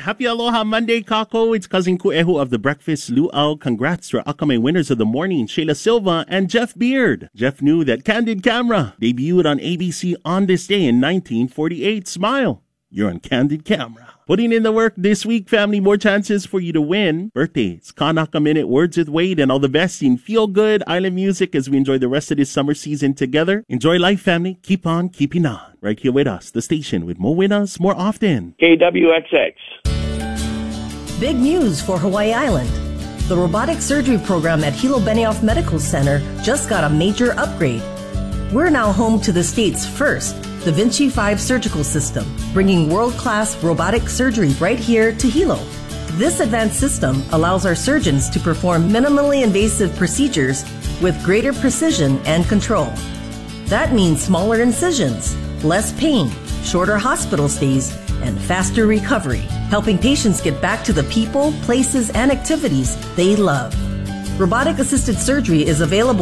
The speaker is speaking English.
Happy Aloha Monday, Kako. It's Cousin Kueho of The Breakfast Luau. Congrats to our upcoming winners of the morning, Shayla Silva and Jeff Beard. Jeff knew that Candid Camera debuted on ABC on this day in 1948. Smile. You're on Candid Camera. Putting in the work this week, family. More chances for you to win. Birthdays, Kanaka Minute, Words with Wade, and all the best in Feel Good Island music as we enjoy the rest of this summer season together. Enjoy life, family. Keep on keeping on. Right here with us, the station with more winners more often. KWXX. Big news for Hawaii Island. The robotic surgery program at Hilo Benioff Medical Center just got a major upgrade. We're now home to the state's first Da Vinci 5 surgical system, bringing world-class robotic surgery right here to Hilo. This advanced system allows our surgeons to perform minimally invasive procedures with greater precision and control. That means smaller incisions, less pain, shorter hospital stays, and faster recovery, helping patients get back to the people, places, and activities they love. Robotic-assisted surgery is available